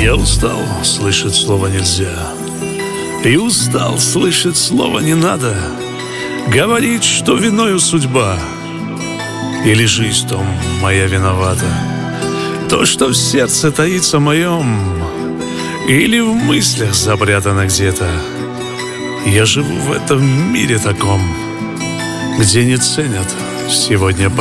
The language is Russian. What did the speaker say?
Я устал слышать слово «нельзя», и устал слышать слово «не надо», говорить, что виною судьба, или жизнь в том моя виновата. То, что в сердце таится моем, или в мыслях запрятано где-то. Я живу в этом мире таком, где не ценят сегодня